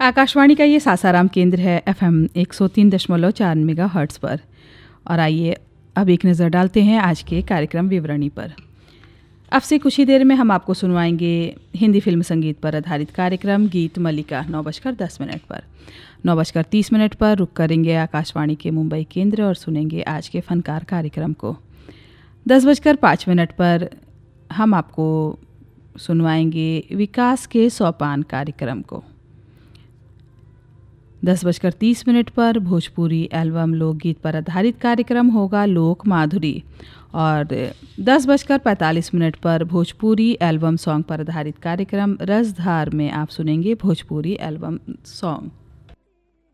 आकाशवाणी का ये सासाराम केंद्र है FM 103.4 मेगाहर्ट्ज़ पर। और आइए अब एक नज़र डालते हैं आज के कार्यक्रम विवरणी पर। अब से कुछ ही देर में हम आपको सुनवाएंगे हिंदी फिल्म संगीत पर आधारित कार्यक्रम गीत मल्लिका 9:10 पर। 9:30 पर रुक करेंगे आकाशवाणी के मुंबई केंद्र और सुनेंगे आज के फनकार कार्यक्रम को। 10:05 पर हम आपको सुनवाएंगे विकास के सोपान कार्यक्रम को। 10:30 पर भोजपुरी एल्बम लोकगीत पर आधारित कार्यक्रम होगा लोक माधुरी। और 10:45 पर भोजपुरी एल्बम सॉन्ग पर आधारित कार्यक्रम रसधार में आप सुनेंगे भोजपुरी एल्बम सॉन्ग।